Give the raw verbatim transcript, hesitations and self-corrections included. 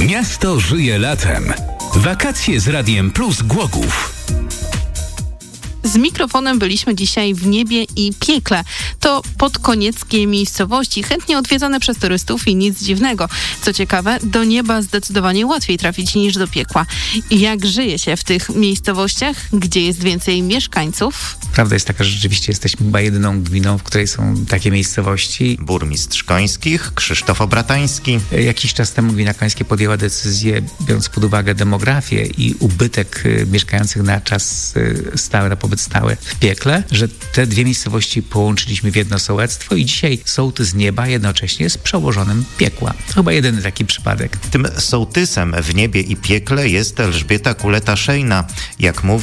Miasto żyje latem. Wakacje z Radiem Plus Głogów. Z mikrofonem byliśmy dzisiaj w niebie i piekle. To podkonieckie miejscowości, chętnie odwiedzane przez turystów i nic dziwnego. Co ciekawe, do nieba zdecydowanie łatwiej trafić niż do piekła. I jak żyje się w tych miejscowościach, gdzie jest więcej mieszkańców? Prawda jest taka, że rzeczywiście jesteśmy chyba jedyną gminą, w której są takie miejscowości. Burmistrz Końskich, Krzysztof Obratański. Jakiś czas temu gmina Końskie podjęła decyzję, biorąc pod uwagę demografię i ubytek mieszkających na czas stały, na pobyt stały w piekle, że te dwie miejscowości połączyliśmy w jedno sołectwo i dzisiaj sołtys nieba jednocześnie jest przełożonym piekła. To chyba jedyny taki przypadek. Tym sołtysem w niebie i piekle jest Elżbieta Kuleta-Szejna. Jak mówi